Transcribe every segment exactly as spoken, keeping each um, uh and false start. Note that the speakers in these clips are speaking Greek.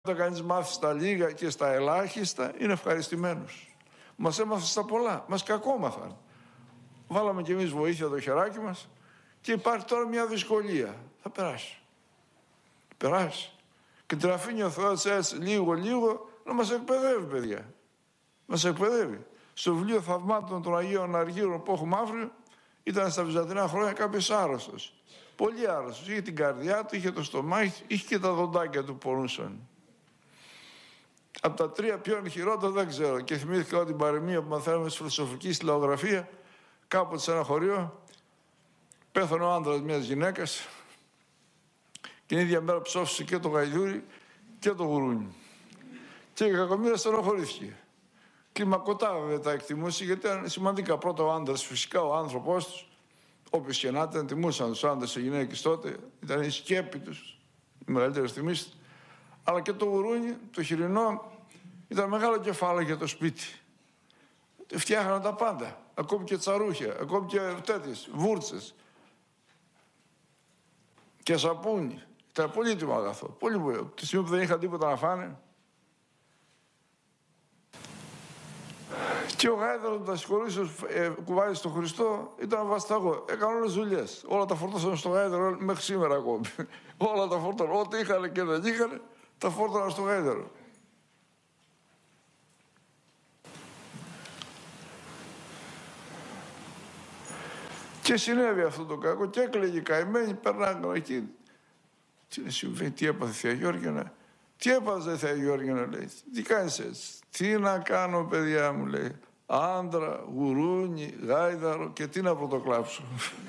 Όταν κανείς μάθει στα λίγα και στα ελάχιστα, είναι ευχαριστημένος. Μας έμαθε στα πολλά, μας κακόμαθαν. Βάλαμε κι εμείς βοήθεια το χεράκι μας και υπάρχει τώρα μια δυσκολία. Θα περάσει. Περάσει. Και την αφήνει ο Θεός έτσι λίγο-λίγο να μας εκπαιδεύει, παιδιά. Μας εκπαιδεύει. Στο βιβλίο Θαυμάτων των Αγίων Αργύρων που έχουμε αύριο, ήταν στα βυζαντινά χρόνια κάποιος άρρωστος. Πολύ άρρωστος. Είχε την καρδιά του, είχε το στομάχι, είχε και τα δοντάκια του πονούσαν. Από τα τρία ποιον χειρότερο δεν ξέρω. Και θυμήθηκα ότι την παροιμία που μαθαίνουμε στη φιλοσοφική στη λαογραφία, κάποτε σε ένα χωριό, πέθανε ο άντρας μιας γυναίκας και την ίδια μέρα ψόφισε και το γαϊδούρι και το γουρούνι. Και η κακομοίρα στενοχωρήθηκε. Κλιμακωτά βέβαια τα εκτιμούσε, γιατί ήταν σημαντικά. Πρώτα ο άντρας, φυσικά ο άνθρωπος του, όποιος και να ήταν, τιμούσαν τους άντρες και γυναίκες τότε, ήταν η σκέπη τους, οι μεγαλύτερες τιμήσεις. Αλλά και το γουρούνι, το χοιρινό, ήταν μεγάλο κεφάλαιο για το σπίτι. Φτιάχναν τα πάντα. Ακόμη και τσαρούχια, ακόμη και τέτοιες, βούρτσες. Και σαπούνι. Ήταν πολύτιμο αγαθό. Πολύ πολύ. Τη στιγμή που δεν είχαν τίποτα να φάνε. Και ο Γάιδαρος με τα συγχωρήσεως ε, κουβάζει στον Χριστό ήταν βασταγό. Έκανε όλες τις δουλειές. Όλα τα φορτώσαν στο Γάιδαρο μέχρι σήμερα ακόμη. Όλα τα φορτώσαν. Ό,τι είχαν και δεν είχαν, τα φόρτωναν στο Γάιδαρο. Και συνέβη αυτό το κακό και έκλαιγε η καημένη, περνάγανε εκεί. Τι συμβαίνει, τι έπαθε Θεία Γιώργινα, τι έπαθε Θεία Γιώργινα, λέει. Τι κάνεις έτσι, τι να κάνω παιδιά μου, λέει. Άντρα, γουρούνι, γάιδαρο και τι να πρωτοκλάψω.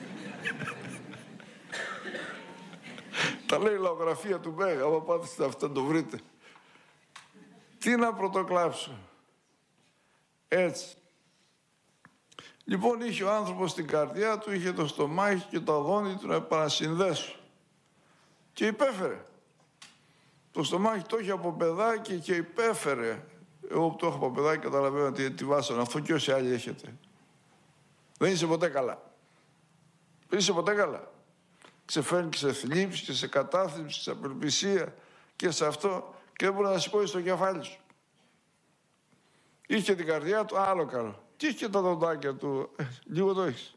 Τα λέει η λαογραφία του Μέγα, άμα πάτε στα αυτά το βρείτε. Τι να πρωτοκλάψω. Έτσι. Λοιπόν, είχε ο άνθρωπος στην καρδιά του, είχε το στομάχι και το δόντι του να επανασυνδέσουν. Και υπέφερε. Το στομάχι το είχε από παιδάκι και υπέφερε. Εγώ που το έχω από παιδάκι καταλαβαίνω τι, τι βάσανα. Αυτό και όσοι άλλοι έχετε. Δεν είσαι ποτέ καλά. Δεν είσαι ποτέ καλά. Ξεφέρνει και σε θλίψη και σε κατάθλιψη, σε απελπισία και σε αυτό και δεν μπορεί να σηκώσει το κεφάλι σου. Είχε την καρδιά του, άλλο καλό. Και είχε τα δοντάκια του, ε, λίγο το έχεις.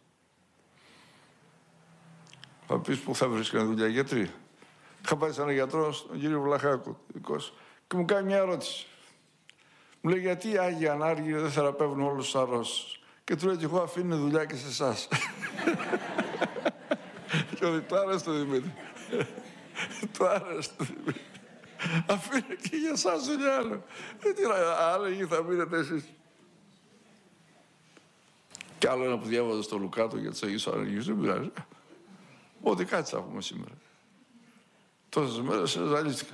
Θα πεις που θα βρίσκανε δουλειά, γιατροί. Είχα πάει σε έναν γιατρό, τον κύριο Βλαχάκου, δικός, και μου κάνει μια ερώτηση. Μου λέει, γιατί οι Άγιοι Ανάργυροι δεν θεραπεύουν όλους τους αρρώστους. Και του λέει, και εγώ αφήνω δουλειά και σε εσάς. Και ότι το άρεσε το Δημήτρη. Το άρεσε το Δημήτρη. Αφήνω και για εσάς δουλειά άλλο. Δεν τι άλλο εκεί θα μείνετε εσείς. Κι άλλο ένα που διάβαζα στο Λουκάτο για τους Αγίους Ανάργυρους, δεν πειράζει. Ό,τι κάτι θα πούμε σήμερα. Τόσες μέρες ζαλίστηκα.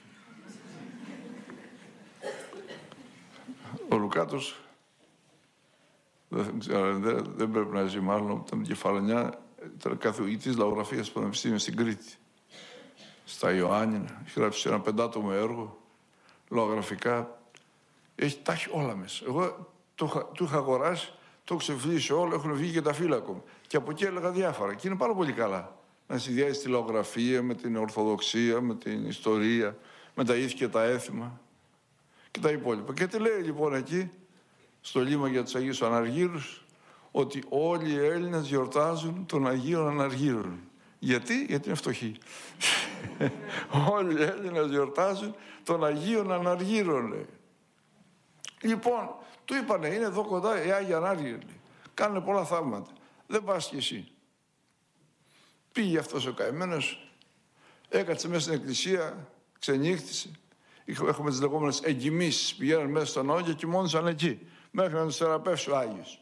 Ο Λουκάτος δεν, ξέρω, δεν, δεν πρέπει να ζει μάλλον, ήταν κεφαλονιά, ήταν καθηγητής λαογραφίας στο Πανεπιστήμιο στην Κρήτη. Στα Ιωάννινα, έχει γράψει ένα πεντάτομο έργο, λαογραφικά. Έχει, τα έχει όλα μέσα. Εγώ το, το είχα αγοράσει, το έχω ξεφλήσει όλο, έχουν βγει και τα φύλλα ακόμα. Και από εκεί έλεγα διάφορα. Και είναι πάρα πολύ καλά. Να συνδυάζει τη λαογραφία με την Ορθοδοξία, με την ιστορία, με τα ήθη και τα έθιμα και τα υπόλοιπα. Και τι λέει λοιπόν εκεί, στο λίμα για τους Αγίους Αναργύρους, ότι όλοι οι Έλληνες γιορτάζουν των Αγίων Αναργύρων. Γιατί, γιατί είναι φτωχοί. Όλοι οι Έλληνες γιορτάζουν των Αγίων Αναργύρων, λέει. Λοιπόν, του είπανε, είναι εδώ κοντά οι Άγιοι Ανάργυροι. Κάνουν πολλά θαύματα. Δεν πας κι εσύ. Πήγε αυτός ο καημένος, έκατσε μέσα στην εκκλησία, ξενύχτησε. Έχουμε τις λεγόμενες εγκυμήσεις. Πηγαίνουν μέσα στον ναό και κοιμόντουσαν εκεί, μέχρι να τους θεραπεύσει ο Άγιος.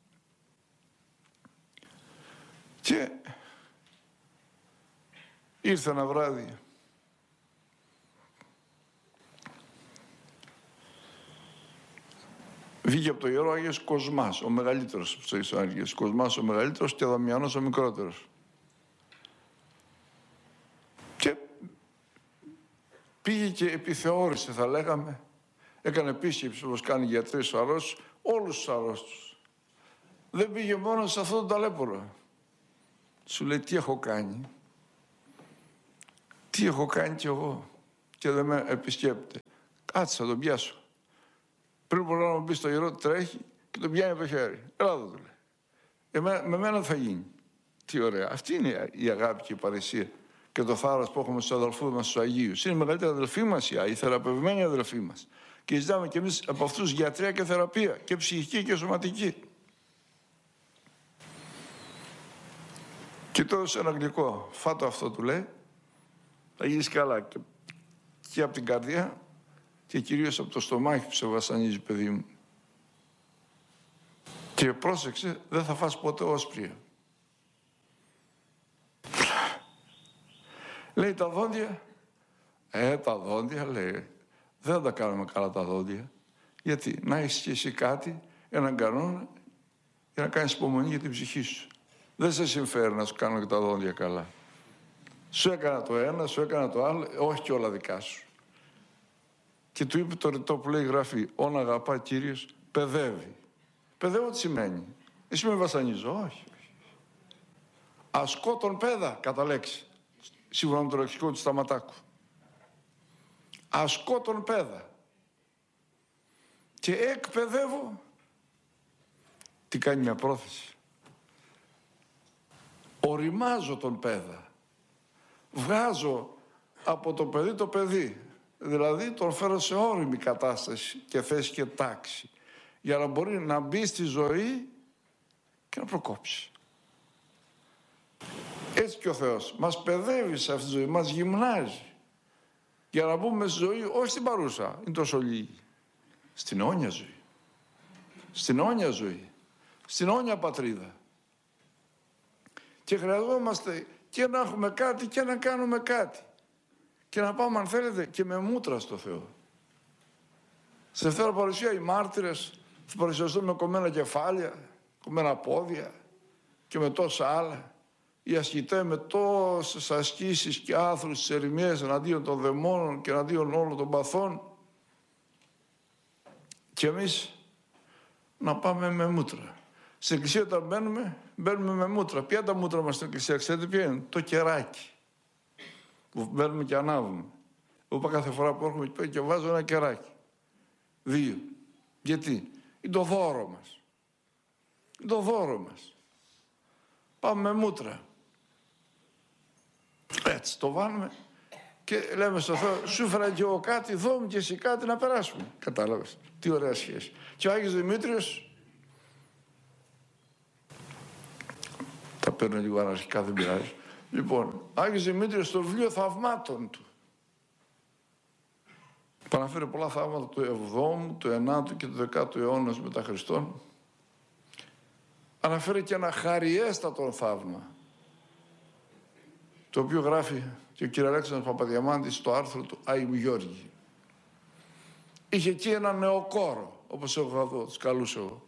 Και ήρθε ένα βράδυ. Βγήκε από το ιερό Άγιος Κοσμάς, ο μεγαλύτερος από τους Αγίους Ανάργυρους. Κοσμάς ο μεγαλύτερος και Δαμιανός ο μικρότερος. Και πήγε και επιθεώρησε, θα λέγαμε. Έκανε επίσκεψη, όπως κάνει γιατροί στους αρρώστους, όλους τους αρρώστους. Δεν πήγε μόνο σε αυτό το ταλέπορο. Σου λέει, τι έχω κάνει. Τι έχω κάνει κι εγώ. και δεν με επισκέπτεται. Κάτσε, θα τον πιάσω. Πριν μπορώ να μου πει στο γερό ότι τρέχει και τον πιάνει από το χέρι. Έλα εδώ, του λέει. Εμένα, με μένα θα γίνει. Τι ωραία. Αυτή είναι η αγάπη και η παρησία και το θάρρος που έχουμε στους αδελφούς μας, στους Αγίους. Είναι η μεγαλύτερη αδελφή μας, η θεραπευμένη αδελφή μας. Και ζητάμε κι εμείς από αυτούς γιατρία και θεραπεία, και ψυχική και σωματική. Και τώρα σε ένα γλυκό, φάτο αυτό, του λέει, θα γίνεις καλά και, και από την καρδιά και κυρίως από το στομάχι που σε βασανίζει, παιδί μου. Και πρόσεξε, δεν θα φας ποτέ όσπρια. Λέει τα δόντια, ε, τα δόντια, λέει, δεν τα κάνουμε καλά τα δόντια. Γιατί, να έχεις και εσύ κάτι, έναν κανόνα, για να κάνεις υπομονή για την ψυχή σου. Δεν σε συμφέρει να σου κάνω και τα δόντια καλά. Σου έκανα το ένα, σου έκανα το άλλο, όχι και όλα δικά σου. Και του είπε το ρητό που λέει η Γραφή, όν αγαπά Κύριος, παιδεύει. Παιδεύω τι σημαίνει. Εσύ με βασανίζω, όχι. Ασκώ τον πέδα, κατά λέξη. Σύμφωνα με το λεξικό του Σταματάκου. Ασκώ τον πέδα. Και εκπαιδεύω. Τι κάνει μια πρόθεση. Οριμάζω τον πέδα. Βγάζω από το παιδί το παιδί. Δηλαδή τον φέρω σε όριμη κατάσταση και θέση και τάξη. Για να μπορεί να μπει στη ζωή και να προκόψει. Έτσι και ο Θεός μας παιδεύει σε αυτή τη ζωή, μας γυμνάζει. Για να μπούμε στη ζωή, όχι στην παρούσα, είναι τόσο λίγη. Στην αιώνια ζωή. Στην αιώνια ζωή. Στην αιώνια πατρίδα. Και χρειαζόμαστε και να έχουμε κάτι και να κάνουμε κάτι. Και να πάμε, αν θέλετε, και με μούτρα στο Θεό. Σε Δευτέρα Παρουσία οι μάρτυρες θα παρουσιαστούν με κομμένα κεφάλια, κομμένα πόδια και με τόσα άλλα. Οι ασκητές με τόσες ασκήσεις και άθρους της ερημίας εναντίον των δαιμόνων και εναντίον όλων των παθών. Και εμείς να πάμε με μούτρα. Στην εκκλησία όταν μπαίνουμε, μπαίνουμε με μούτρα. Ποια τα μούτρα μας στην εκκλησία, ξέρετε ποια είναι? Το κεράκι. Που μπαίνουμε και ανάβουμε. Εγώ κάθε φορά που έρχομαι και βάζω ένα κεράκι. Δύο. Γιατί? Είναι το δώρο μας. Είναι το δώρο μας. Πάμε με μούτρα. Έτσι το βάλουμε και λέμε στο Θεό, σου φέρα και εγώ κάτι, δώμη και εσύ κάτι να περάσουμε. Κατάλαβες. Τι ωραία σχέση. Και ο Άγιος Δημήτριος, τα παίρνω λίγο αναρχικά, δεν πειράζει. Λοιπόν, ο Άγιος Δημήτριος στο βιβλίο θαυμάτων του παραφέρει πολλά θαύματα του εβδόμου, του ενάτου και του δεκάτου αιώνα μετά Χριστόν. Αναφέρει και ένα χαριέστατο θαύμα, το οποίο γράφει και ο κ. Αλέξανδρος Παπαδιαμάντης στο άρθρο του Άγιου Γιώργη. Είχε εκεί ένα νεοκόρο, όπως έχω εδώ, τους καλούς εγώ.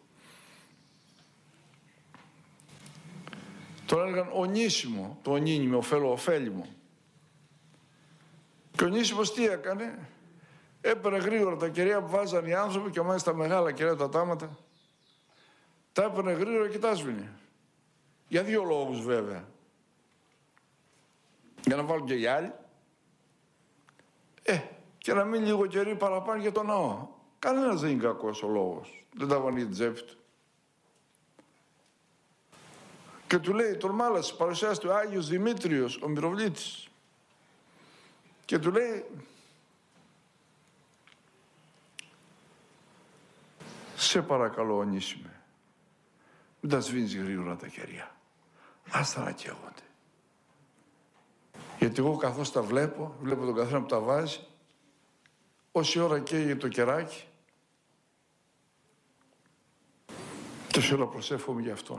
Τον έλεγαν Ονίσιμο, το ονίνιμο, ωφέλο, ωφέλιμο. Και ο Ονίσιμος τι έκανε? Έπαιρνε γρήγορα τα κεραία που βάζαν οι άνθρωποι και μάλιστα μεγάλα κεραία τα τάματα. Τα έπαιρνε γρήγορα και τα σβήνε. Για δύο λόγους βέβαια. Για να βάλουν και οι άλλοι. Ε, και να μείνει λίγο κερί παραπάνω για τον ναό. Κανένας δεν είναι κακός ο λόγος. Δεν τα βάλει την τσέπη του. Και του λέει, τον μάλασε, παρουσιάζεται ο Άγιος Δημήτριος, ο Μυροβλήτης. Και του λέει, σε παρακαλώ, Ονίσιμε, μην τα σβήνεις γρήγορα τα κεριά. Άστα να καίγονται. Γιατί εγώ καθώς τα βλέπω, βλέπω τον καθένα που τα βάζει, όση ώρα καίγει το κεράκι, τόση ώρα προσεύχομαι για αυτόν.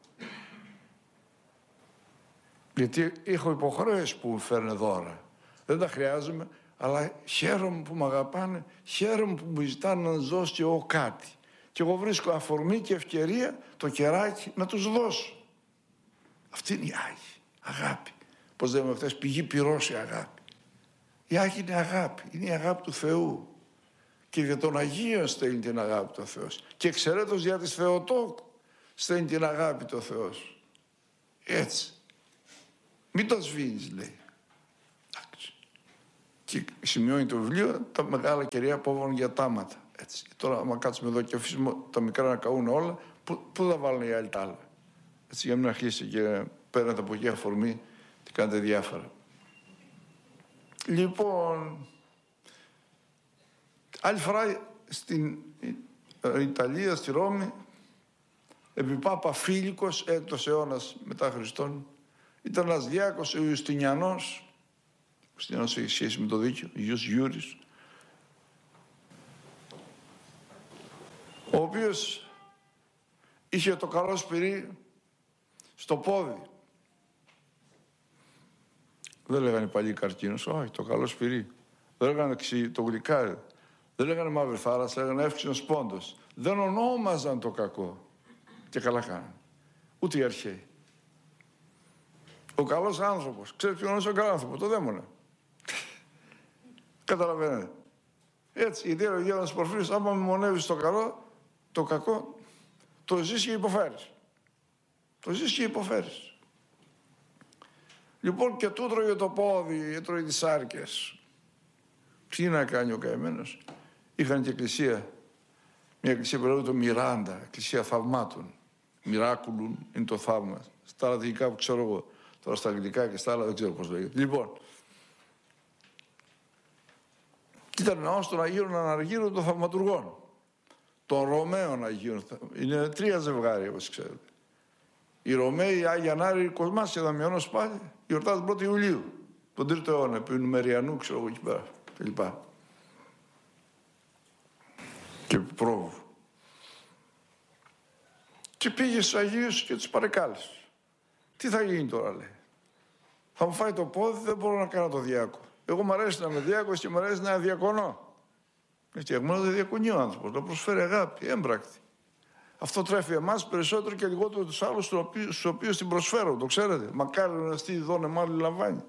Γιατί έχω υποχρέωση που μου φέρνει δώρα. Δεν τα χρειάζομαι, αλλά χαίρομαι που με αγαπάνε, χαίρομαι που μου ζητάνε να τους δώσω και εγώ κάτι. Και εγώ βρίσκω αφορμή και ευκαιρία το κεράκι να τους δώσω. Αυτή είναι η Άγιη αγάπη. Πώς λέμε χθες, πηγή πυρός η αγάπη. Η Άγιη είναι αγάπη, είναι η αγάπη του Θεού. Και για τον Αγίον στέλνει την αγάπη του Θεός. Και εξαιρέτως για της Θεοτόκου στέλνει την αγάπη του Θεός. Έτσι. Μην το σβήνεις, λέει. Εντάξει. Και σημειώνει το βιβλίο τα μεγάλα κεραία απόβων για τάματα. Έτσι. Τώρα, άμα κάτσουμε εδώ και αφήσουμε τα μικρά να καούν όλα, πού, πού θα βάλουν οι άλλοι τα άλλα. Έτσι, για να μην αρχίσει και παίρνετε από εκεί αφορμή και κάνετε διάφορα. Λοιπόν, άλλη φορά στην Ιταλία, στη Ρώμη, επί Πάπα Φίλικος, έκτος αιώνας μετά Χριστόν, ήταν ένας διάκος, ο Ιουστινιανός. Ο Ιουστινιανός έχει σχέση με το δίκαιο, Ιους Γιούρις, ο οποίος είχε το καλό σπυρί στο πόδι. Δεν λέγανε παλιοί καρκίνος, όχι, το καλό σπυρί. Δεν λέγανε το γλυκάρι. Δεν λέγανε μαύρη θάλασσα, λέγανε εύξηνος πόντος. Δεν ονόμαζαν το κακό. Και καλά κάνανε. Ούτε οι αρχαίοι. Ο καλός άνθρωπος. Ξέρεις ποιος είναι ο καλός άνθρωπος? Το δαίμονα. Καταλαβαίνετε. Έτσι, η ιδεολογία των Πορφύριος, άμα μεμονεύεις το καλό, το κακό, το ζεις και υποφέρεις. Το ζεις και υποφέρεις. Λοιπόν, και του τρώγε το πόδι, έτρωγε τις σάρκες. Τι να κάνει ο καημένος? Είχαν και εκκλησία. Μια εκκλησία που λέγεται το Μιράντα, εκκλησία θαυμάτων. Μοιράκουλουν είναι το θαύμα. Στα λατινικά που ξέρω εγώ. Τώρα στα αγγλικά και στα άλλα δεν ξέρω πώς λέγεται. Λοιπόν, ήταν ναός των Αγίων Αναργύρων των Θαυματουργών. Των Ρωμαίων Αγίων. Είναι τρία ζευγάρια, όπως ξέρετε. Οι Ρωμαίοι, οι Άγιοι Ανάροι, Κοσμάς και Δαμιανός πάλι, γιορτάζουν πρώτη Ιουλίου. Τον τρίτο αιώνα, επί Νουμεριανού, ξέρω εγώ εκεί πέρα. Και λοιπά. Και πρόβου. Και πήγε στους Αγίους και τους παρεκάλεσε. Τι θα γίνει τώρα, λέει? Θα μου φάει το πόδι, δεν μπορώ να κάνω το διάκο. Εγώ μου αρέσει να είμαι διάκος και μου αρέσει να διακονώ. Φτιαγμένο δεν διακονεί ο άνθρωπος, να προσφέρει αγάπη, έμπρακτη. Αυτό τρέφει εμάς περισσότερο και λιγότερο τους άλλους στους οποίους την προσφέρω, το ξέρετε. Μακάρι να στείλει δώνε μάλλον λαμβάνει.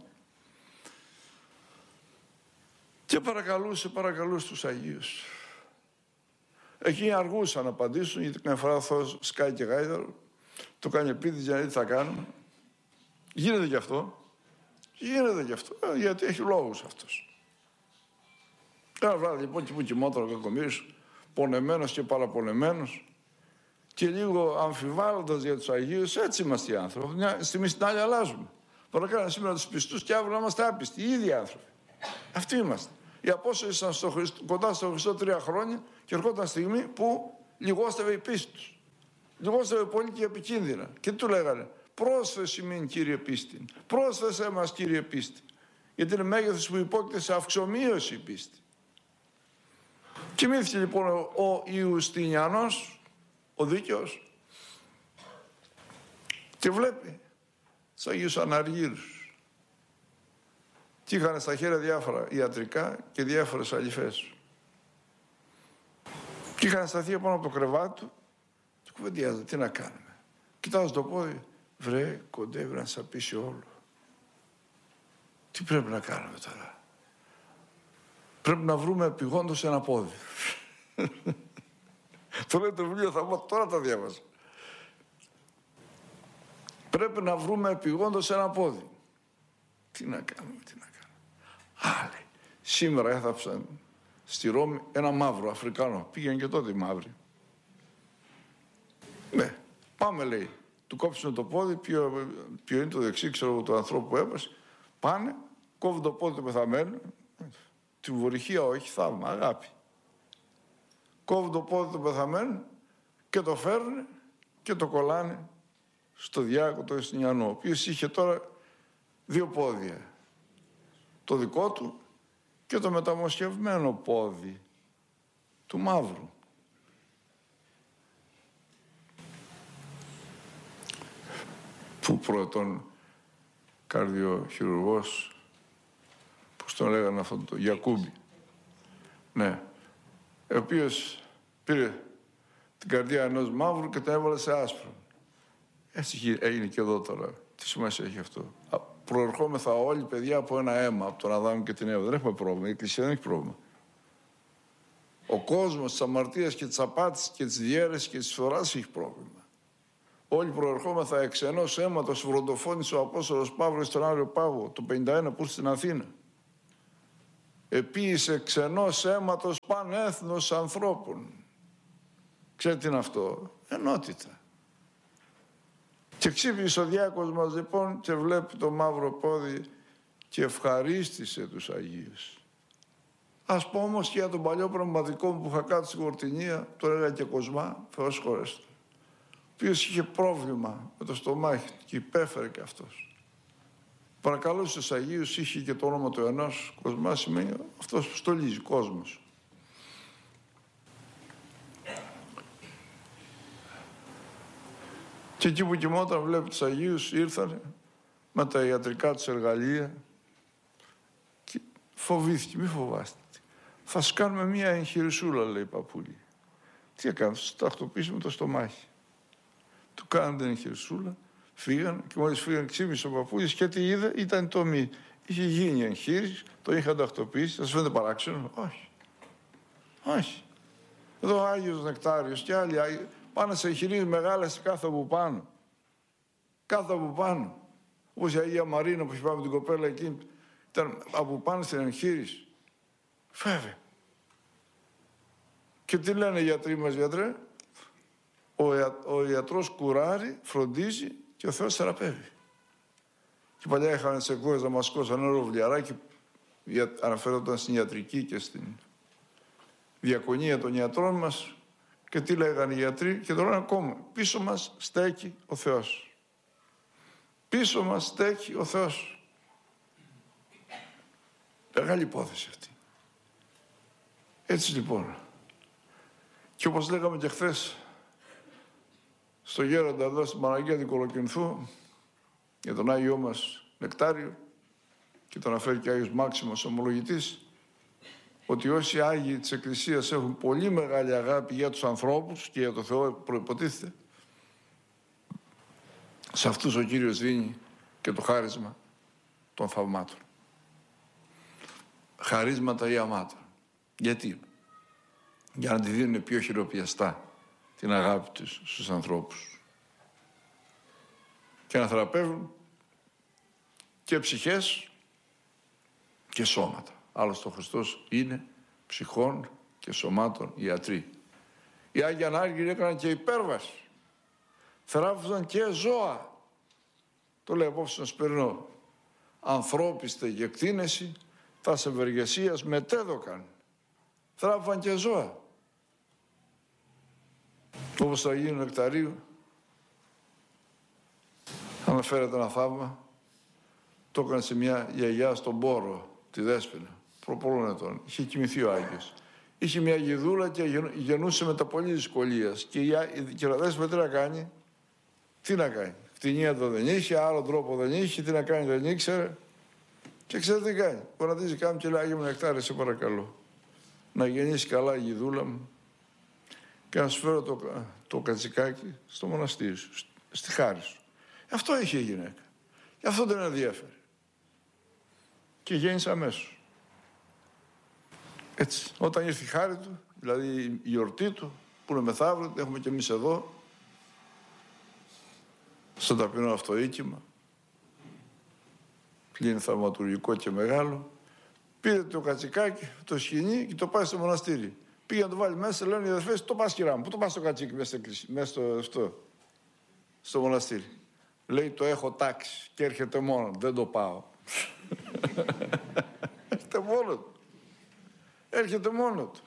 Και παρακαλούσε, παρακαλούσε τους Αγίους. Εκείνοι αργούσαν να απαντήσουν, γιατί καμιά φορά ο Θεός σκάει και γάιδαρο, το κάνει επίτηδες για να δει τι θα κάνουμε. Γίνεται γι' αυτό. Γίνεται γι' αυτό, γιατί έχει λόγους αυτός. Ένα βράδυ λοιπόν και που κοιμόταν ο κακομοίρης, πονεμένος και παραπονεμένος, και λίγο αμφιβάλλοντας για τους Αγίους, έτσι είμαστε οι άνθρωποι. Μια στιγμή στην άλλη αλλάζουμε. Παρακάνε σήμερα τους πιστούς και αύριο να είμαστε άπιστοι, οι ίδιοι άνθρωποι. Αυτοί είμαστε. Οι Απόστολοι ήσαν στο Χριστό, κοντά στον Χριστό τρία χρόνια και ερχόταν στιγμή που λιγόστευε η πίστη τους. Λιγόστευε πολύ και επικίνδυνα. Και τι του λέγανε? Πρόσθεση μην, Κύριε πίστη. Πρόσθεσέ μας, Κύριε πίστη. Γιατί είναι μέγεθος που υπόκειται σε αυξομοίωση η πίστη. Κοιμήθηκε λοιπόν ο Ιουστινιανός, ο δίκαιος, και βλέπει τους Αγίους Αναργύρους. Και είχαν στα χέρια διάφορα ιατρικά και διάφορες αλυφές. Και είχαν σταθεί πάνω από το κρεβάτι του και κουβεντιάζαν. Τι να κάνουμε? Κοιτάζω το πόδι. Βρε, κοντεύει να σαπίσει όλο. Τι πρέπει να κάνουμε τώρα? Πρέπει να βρούμε επειγόντως ένα πόδι. Το λέει το βιβλίο, θα πω, τώρα τα διάβασα. Πρέπει να βρούμε επειγόντως ένα πόδι. Τι να κάνουμε, τι να κάνουμε. Άλλοι. Σήμερα έθαψαν στη Ρώμη ένα μαύρο Αφρικάνο. Πήγαινε και τότε οι μαύροι. Ναι, πάμε, λέει. Του κόψουν το πόδι, ποιο, ποιο είναι το δεξί, ξέρω του ανθρώπου που έπασε. Πάνε, κόβουν το πόδι του πεθαμένου. Τη βορυχία όχι, θαύμα, αγάπη. Κόβουν το πόδι του πεθαμένου και το φέρνουν και το κολλάνε στο διάκο το Ιουστινιανό, ο οποίος είχε τώρα δύο πόδια. Το δικό του και το μεταμοσχευμένο πόδι του μαύρου. Που πρώτον καρδιοχειρουργός, πώς τον λέγανε αυτόν τον Γιακούμπη, ναι, ο οποίος πήρε την καρδιά ενός μαύρου και την έβαλε σε άσπρο. Έτσι έγινε και εδώ τώρα. Τι σημασία έχει αυτό? Προερχόμεθα όλοι, παιδιά, από ένα αίμα, από τον Αδάμ και την Εύα. Δεν έχουμε πρόβλημα. Η Εκκλησία δεν έχει πρόβλημα. Ο κόσμος της αμαρτίας και της απάτης και της διαίρεσης και της φθοράς έχει πρόβλημα. Όλοι προερχόμεθα εξ ενός αίματος, βροντοφώνησε ο Απόστολος Παύλος στον Άριο Πάγο το πενήντα ένα που ήρθε στην Αθήνα. επίησε ξενός αίματος πανέθνος ανθρώπων. Ξέρετε τι είναι αυτό? Ενότητα. Και ξύπνησε ο διάκος μας λοιπόν και βλέπει το μαύρο πόδι και ευχαρίστησε τους Αγίους. Ας πω όμως και για τον παλιό πραγματικό μου που είχα κάτω στην Κορτινία, το έλεγα και Κοσμά, Θεός χωρέστο, ο οποίος είχε πρόβλημα με το στομάχι του και υπέφερε και αυτός. Παρακαλούσε τους Αγίους, είχε και το όνομα του ενός. Κοσμά σημαίνει αυτός που στολίζει, κόσμος. Και εκεί που κοιμόταν βλέπει τους Αγίους, ήρθανε με τα ιατρικά τους εργαλεία και φοβήθηκε, μη φοβάστε. Θα σου κάνουμε μία εγχειρισούλα, λέει η παππούλη. Τι έκανε, θα τακτοποιήσουμε το στομάχι. Του κάνανε την εγχειρισούλα, φύγαν και μόλις φύγαν ξύπνησε ο παππούλης και τι είδε, ήταν το μη. Είχε γίνει η εγχείρηση, το είχαν τακτοποιήσει, θα σου φαίνεται παράξενο? Όχι. Όχι. Εδώ ο Άγιος Νεκτάριος και άλλοι Άγιοι πάνε σε εγχειρήσεις μεγάλες κάθε από πάνω. Κάθε από πάνω. Όπως η Αγία Μαρίνα που είχε πάει με την κοπέλα εκείνη, ήταν από πάνω στην εγχείρηση. Φεύγε. Και τι λένε οι γιατροί μας, γιατρέ? Ο, ια, ο ιατρός κουράρει, φροντίζει και ο Θεός θεραπεύει. Και παλιά είχαν τις εκδόσεις Δαμασκός ένα ωραίο βιβλιαράκι, αναφέρονταν στην ιατρική και στην διακονία των ιατρών μας. Και τι λέγανε οι γιατροί, και τώρα ακόμα, πίσω μας στέκει ο Θεός. Πίσω μας στέκει ο Θεός. Μεγάλη υπόθεση αυτή. Έτσι λοιπόν. Και όπως λέγαμε και χθες, στο Γέροντα εδώ στην Παναγία του Κολοκυνθού, για τον Άγιό μας Νεκτάριο, και τον αναφέρει και ο Άγιος Μάξιμος ομολογητής, ότι όσοι Άγιοι της Εκκλησίας έχουν πολύ μεγάλη αγάπη για τους ανθρώπους και για το Θεό προϋποτίθεται, σε αυτούς ο Κύριος δίνει και το χάρισμα των θαυμάτων. Χαρίσματα ή αμάτων. Γιατί? Για να τη δίνουν πιο χειροπιαστά την αγάπη τους στους ανθρώπους. Και να θεραπεύουν και ψυχές και σώματα. Άλλωστε ο Χριστός είναι ψυχών και σωμάτων ιατροί. Οι Άγιοι Ανάργυροι έκαναν και υπέρβαση. Θεράπευσαν και ζώα. Το λέει απόψε να σπερνώ. Ανθρώπιστε και εκτείνεση, τας ευεργεσίας μετέδωκαν. Θεράπευσαν και ζώα. Όπως το Αγίου Νεκταρίου, αναφέρεται ένα θαύμα, το έκανε σε μια γιαγιά στον Πόρο, τη Δέσποινα, προ πολλών ετών. Είχε κοιμηθεί ο Άγιος. Είχε μια γιδούλα και γεννούσε με τα πολύ δυσκολίας. Και η Δέσποινα τι να κάνει? Τι να κάνει? Κτηνία εδώ δεν είχε, άλλο τρόπο δεν είχε, τι να κάνει δεν ήξερε. Και ξέρετε τι κάνει? Γονατίζει κάπου και λέει, Άγιε μου Νεκτάριε, σε παρακαλώ, να γεννήσει καλά η γιδούλα μου και να σου φέρω το, το κατσικάκι στο μοναστήρι σου, στη χάρη σου. Αυτό είχε η γυναίκα. Γι' αυτό δεν ενδιαφέρει. Και γέννησε αμέσως. Έτσι, όταν ήρθε η χάρη του, δηλαδή η γιορτή του, που είναι μεθαύριο, την έχουμε και εμείς εδώ, στο ταπεινό αυτό οίκημα, πλην θαυματουργικό και μεγάλο, πήρε το κατσικάκι, το σκηνή και το πάει στο μοναστήρι. Πήγε να το βάλει μέσα, λένε οι αδερφές, το πας κυρά μου, πού το πας το κατσίκι μέσα, μέσα στο, στο, στο μοναστήρι. Λέει, το έχω τάξει και έρχεται μόνο, δεν το πάω. Έρχεται μόνο του. Έρχεται μόνο του.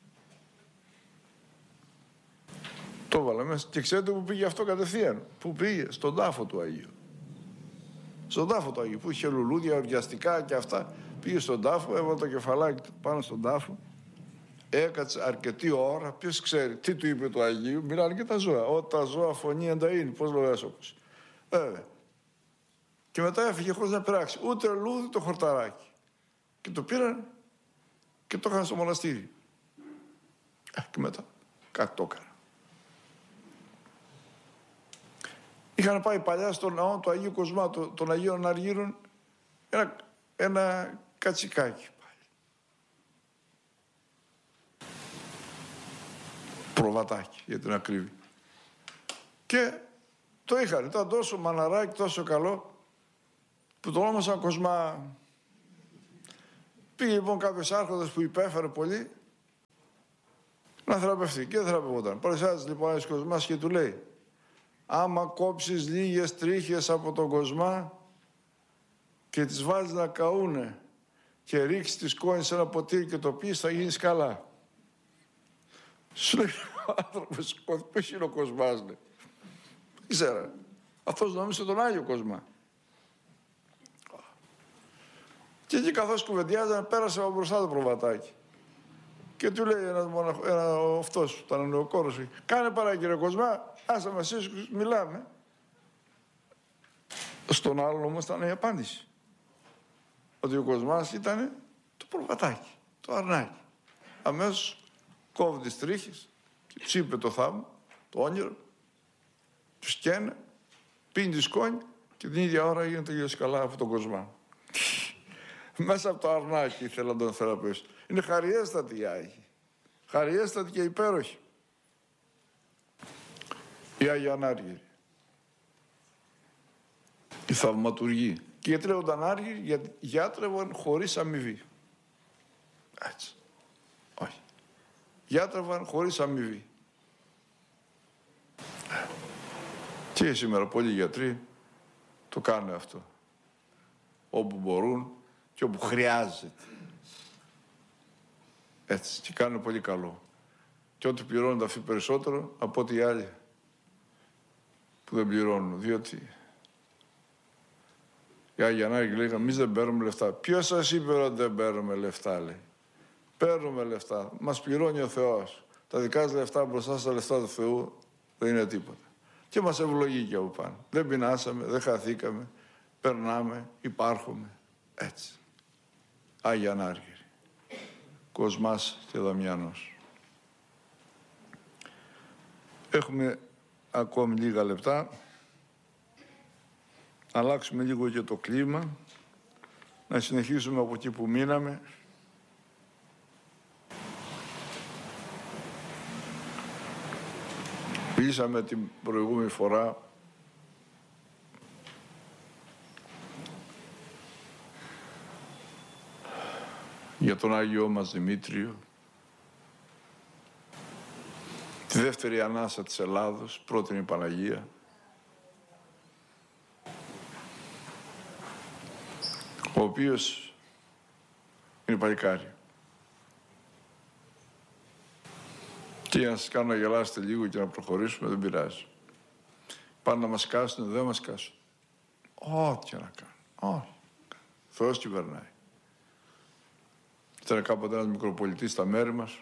Το βάλε μέσα. Και ξέρετε που πήγε αυτό κατευθείαν? Που πήγε? Στον τάφο του Αγίου. Στον τάφο του Αγίου, που είχε λουλούδια, ορgiαστικά και αυτά. Πήγε στον τάφο, έβαλε το κεφαλάκι του πάνω στον τάφο. Έκατσε αρκετή ώρα. Ποιος ξέρει τι του είπε του Αγίου? Μιλάνε και τα ζώα. Ό, τα ζώα φωνή ενταΐνη. Πώς λέει ο Έσωπος. Βέβαια. Και μετά έφυγε χωρίς να πειράξει ούτε λουλούδι το χορταράκι. Και το πήραν και το είχαν στο μοναστήρι. Ε, και μετά κάτι το έκανα. Είχαν πάει παλιά στον ναό του Αγίου Κοσμά, των Αγίων Αργύρων, ένα, ένα κατσικάκι πάλι. Προβατάκι, για την ακρίβεια. Και το είχαν, ήταν τόσο μαναράκι, τόσο καλό, που το όνομασαν Κοσμά. Πήγε λοιπόν κάποιος άρχοντας που υπέφερε πολύ να θεραπευτεί και δεν θεραπευόταν. Παρουσιάζει λοιπόν ένας Κοσμάς και του λέει: άμα κόψεις λίγες τρίχες από τον Κοσμά και τις βάλεις να καούνε και ρίξεις τις κόνες σε ένα ποτήρι και το πεις, θα γίνεις καλά. Σου λέει ο άνθρωπος, ποιος είναι ο Κοσμάς, λέει. Δεν ήξερα. Αυτός νόμιζε τον Άγιο Κοσμά. Και εκεί καθώς κουβεντιάζανε, πέρασε από μπροστά το προβατάκι. Και του λέει ένας μοναχο, ένα, αυτός, ήταν ο νεοκόρος, κάνε παρά κύριε Κοσμά, άσε μας εσείς, μιλάμε. Στον άλλον όμως ήταν η απάντηση. Ότι ο Κοσμάς ήταν το προβατάκι, το αρνάκι. Αμέσως κόβει τις τρίχες, τους είπε το θαύμα, το όνειρο, τους καίνε, πίνει τη σκόνη και την ίδια ώρα γίνεται τελείως καλά από τον Κοσμά. Μέσα από το αρνάκι ήθελα να τον θεραπεύσει. Είναι χαριέστατη η Άγιοι. Χαριέστατη και υπέροχη. Η Άγια Ανάργυρη. Η θαυματουργή. Και γιατί λέγονταν Άργυροι, γιατί γιάτρευαν χωρίς αμοιβή. Έτσι. Όχι. Γιάτρευαν χωρίς αμοιβή. Και σήμερα πολλοί γιατροί το κάνουν αυτό. Όπου μπορούν και όπου χρειάζεται. Έτσι. Και κάνουν πολύ καλό. Και ό,τι πληρώνουν αυτοί περισσότερο από ό,τι οι άλλοι που δεν πληρώνουν. Διότι οι Άγιοι Ανάργυροι λέγανε, εμείς δεν παίρνουμε λεφτά. Ποιος σας είπε ότι δεν παίρνουμε λεφτά, λέει. Παίρνουμε λεφτά. Μας πληρώνει ο Θεός. Τα δικά σας λεφτά μπροστά στα λεφτά του Θεού δεν είναι τίποτα. Και μας ευλογεί και από πάνω. Δεν πεινάσαμε, δεν χαθήκαμε. Περνάμε, υπάρχουμε. Έτσι. Άγιοι Ανάργυροι. Κοσμάς και Δαμιανός. Έχουμε ακόμη λίγα λεπτά. Να αλλάξουμε λίγο και το κλίμα. Να συνεχίσουμε από εκεί που μείναμε. Μιλήσαμε την προηγούμενη φορά για τον Άγιό μας Δημήτριο, τη δεύτερη ανάσα της Ελλάδος, πρώτη η Παναγία, ο οποίος είναι παλικάρι. Και για να σας κάνω να γελάσετε λίγο και να προχωρήσουμε, δεν πειράζει. Πάνε να μας κάσουν, δεν μας κάσουν. Ό,τι και να κάνουν. Όχι. Θεός κυβερνάει. Ήταν κάποτε ένας μικροπολιτής στα μέρη μας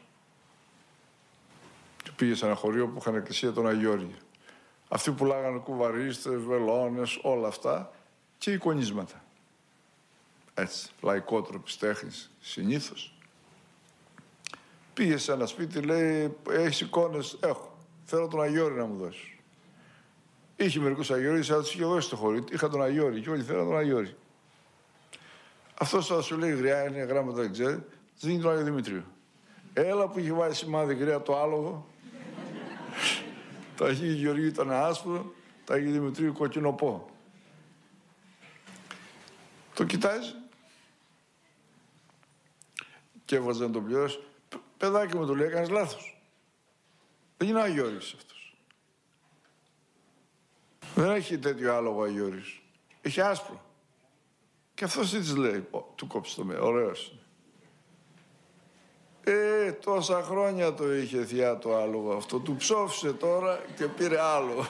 και πήγε σε ένα χωριό που είχαν εκκλησία τον Αγιώργη. Αυτοί πουλάγανε κουβαρίστες, βελόνες, όλα αυτά και εικονίσματα. Έτσι, λαϊκότροπης τέχνης συνήθως. Πήγε σε ένα σπίτι, λέει, έχεις εικόνες, έχω. Θέλω τον Αγιώργη να μου δώσεις. Είχε μερικούς Αγιώργης, αλλά τους είχε δώσει στο χωριό. Είχα τον Αγιώργη και όλοι θέλαν τον Αγιώργη. Αυτός θα σου λέει γριά, είναι γράμματα, δεν ξέρει, δίνει τον Άγιο Δημητρίο. Έλα που είχε βάλει σημάδι γριά το άλογο. Τα Αγίου Γεωργίου ήταν άσπρο, τα Αγίου Δημητρίου κοκκινοπό. Το κοιτάζει και έβαζε να τον πληρώσει. Παιδάκι μου, του λέει, έκανες λάθος. Δεν είναι ο Αγιώργης αυτός. Δεν έχει τέτοιο άλογο Αγιώργης. Έχει άσπρο. Και αυτός τι της λέει, του κόψει το μέλλον, ωραίος. Ε, τόσα χρόνια το είχε θεία το άλογο αυτό, του ψόφισε τώρα και πήρε άλλο.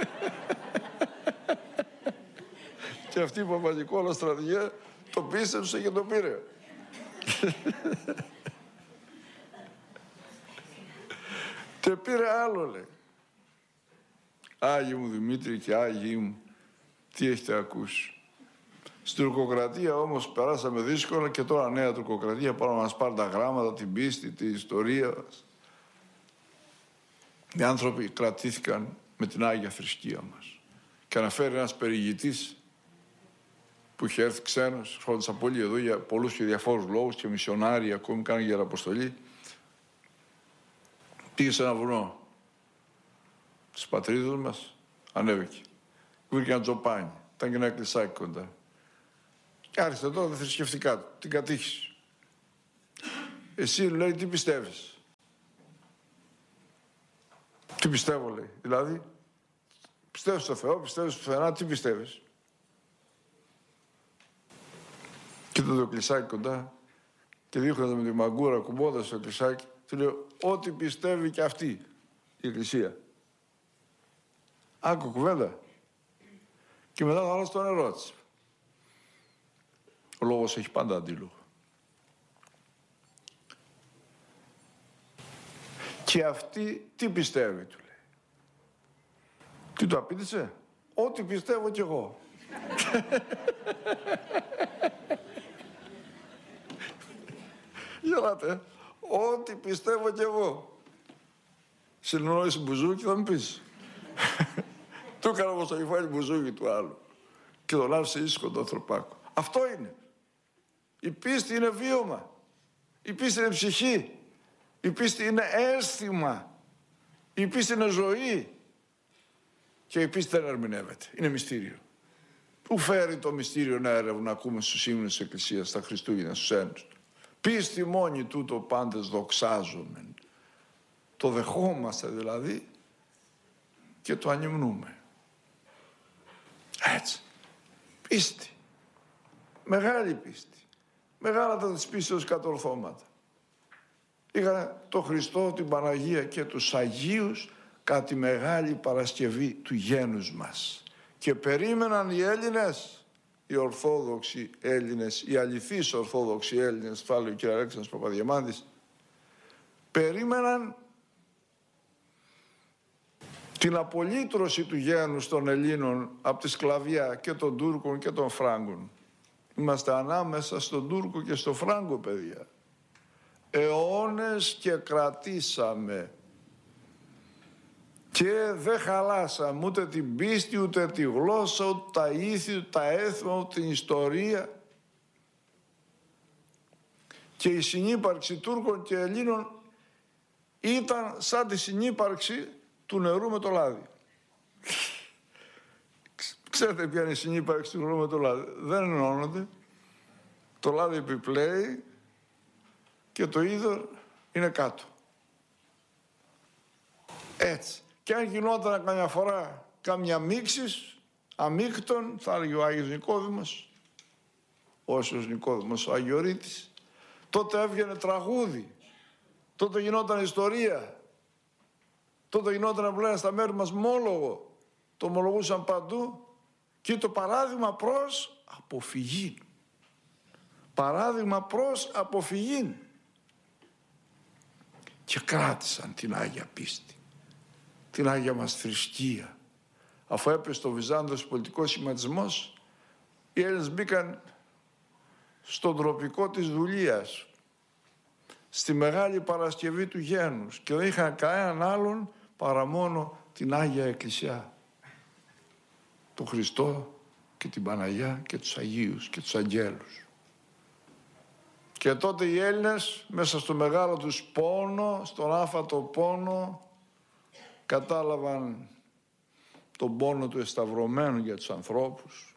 Και αυτή η παπαγικόλα στρατηγία το πίστεψε και το πήρε. Και πήρε άλλο, λέει. Άγιοι μου Δημήτρη και Άγιοι μου, τι έχετε ακούσει. Στην τουρκοκρατία όμως περάσαμε δύσκολα και τώρα νέα τουρκοκρατία πάνω να μας πάρει τα γράμματα, την πίστη, την ιστορία μας. Οι άνθρωποι κρατήθηκαν με την Άγια θρησκεία μας. Και αναφέρει ένας περιηγητής που είχε έρθει ξένος, ερχόντουσαν πολλοί εδώ για πολλούς και διαφόρους λόγους και μισιονάροι ακόμη κάνουν γεραποστολή. Πήγε σε ένα βουνό της πατρίδας μας, ανέβηκε. Βρήκε ένα τζοπάνι, ήταν και ένα εκκλησάκι κοντά. Και άρχισε τώρα τα θρησκευτικά του, την κατήχηση. Εσύ, λέει, τι πιστεύεις? Τι πιστεύω, λέει. Δηλαδή, πιστεύεις στο Θεό, πιστεύεις στο πουθενά, τι πιστεύεις? Κοίτα το εκκλησάκι κοντά και δείχνοντα με τη μαγκούρα, κουμπώντας το εκκλησάκι, του λέω, ό,τι πιστεύει και αυτή η εκκλησία. Άκου κουβέντα. Και μετά θα άλλος τον ερώτησε. Ο λόγος έχει πάντα αντίλογο. Και αυτή τι πιστεύει, του λέει. Τι του απήντησε? Ό,τι πιστεύω κι εγώ. Γελάτε. Ό,τι πιστεύω κι εγώ. Συνεννόηση μπουζούκι θα μου πεις. Του έκανα όμως το κεφάλι μπουζούκι του άλλου. Και τον άφησε ήσυχο τον ανθρωπάκο. Αυτό είναι. Η πίστη είναι βίωμα. Η πίστη είναι ψυχή. Η πίστη είναι αίσθημα. Η πίστη είναι ζωή. Και η πίστη δεν ερμηνεύεται. Είναι μυστήριο. Πού φέρει το μυστήριο να έρευνα να ακούμε στους ύμνους της Εκκλησίας, στα Χριστούγεννα, στους ένους. Πίστη μόνη τούτο πάντες δοξάζομεν. Το δεχόμαστε δηλαδή και το ανυμνούμε. Έτσι. Πίστη. Μεγάλη πίστη. Μεγάλα τα της πίστεως κατορθώματα. Είχαν το Χριστό, την Παναγία και τους Αγίους κατά τη Μεγάλη Παρασκευή του γένους μας. Και περίμεναν οι Έλληνες, οι Ορθόδοξοι Έλληνες, οι αληθείς Ορθόδοξοι Έλληνες, το λέει ο κ. Αλέξανδρος Παπαδιαμάντης, περίμεναν την απολύτρωση του γένους των Ελλήνων από τη σκλαβιά και των Τούρκων και των Φράγκων. Είμαστε ανάμεσα στον Τούρκο και στο Φράγκο, παιδιά. Αιώνες και κρατήσαμε. Και δεν χαλάσαμε ούτε την πίστη, ούτε τη γλώσσα, ούτε τα ήθη, ούτε τα έθιμα, ούτε την ιστορία. Και η συνύπαρξη Τούρκων και Ελλήνων ήταν σαν τη συνύπαρξη του νερού με το λάδι. Ξέρετε ποια είναι η συνύπαρξη του νερού με το λάδι? Δεν ενώνονται. Το λάδι επιπλέει και το είδωρ είναι κάτω. Έτσι. Και αν γινόταν καμιά φορά καμιά μίξης αμίκτων, θα έλεγε ο Άγιος Νικόδημος, όσος Νικόδημος ο Αγιορείτης, τότε έβγαινε τραγούδι, τότε γινόταν ιστορία, τότε γινόταν που λένε στα μέρη μας μόλογο, το ομολογούσαν παντού και το παράδειγμα προς αποφυγή. Παράδειγμα προς αποφυγή. Και κράτησαν την Άγια πίστη, την Άγια μας θρησκεία. Αφού έπεσε στο Βυζάντιος πολιτικός σχηματισμός, οι Έλληνες μπήκαν στον τροπικό της δουλείας, στη Μεγάλη Παρασκευή του γένους και δεν είχαν κανέναν άλλον παρά μόνο την Άγια Εκκλησιά. Τον Χριστό και την Παναγιά και τους Αγίους και τους Αγγέλους. Και τότε οι Έλληνες μέσα στο μεγάλο τους πόνο, στον άφατο πόνο, κατάλαβαν τον πόνο του εσταυρωμένου για τους ανθρώπους.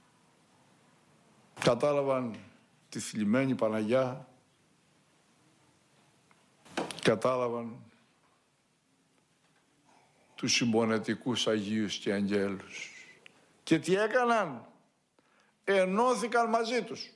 Κατάλαβαν τη θλιμμένη Παναγιά. Κατάλαβαν τους συμπονετικούς Αγίους και Αγγέλους. Και τι έκαναν? Ενώθηκαν μαζί τους.